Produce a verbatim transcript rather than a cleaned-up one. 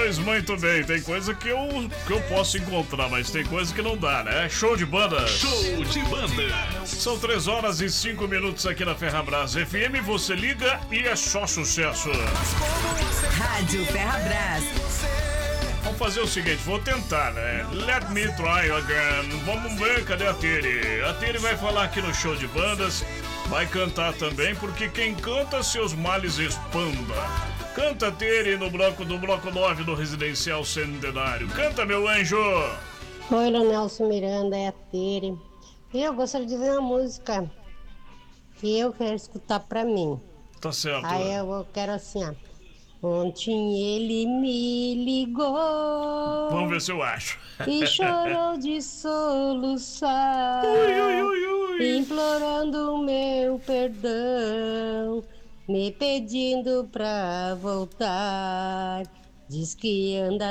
Pois muito bem, tem coisa que eu, que eu posso encontrar, mas tem coisa que não dá, né? Show de banda! Show de banda! São três horas e cinco minutos aqui na Ferrabras F M, você liga e é só sucesso. Rádio Ferrabras. Vamos fazer o seguinte, vou tentar, né? Let me try again. Vamos ver, cadê a Tere? A Tere vai falar aqui no show de bandas, vai cantar também, porque quem canta seus males espanta. Canta, Tere, no bloco do bloco nove do Residencial Centenário. Canta, meu anjo! Oi, Nelson Miranda, é a Tere. Eu gostaria de ver uma música que eu quero escutar pra mim. Tá certo. Aí eu quero assim, ó. Ontem ele me ligou. Vamos ver se eu acho. E chorou de soluçar. Ui, ui, ui, ui. Implorando o meu perdão, me pedindo pra voltar. Diz que anda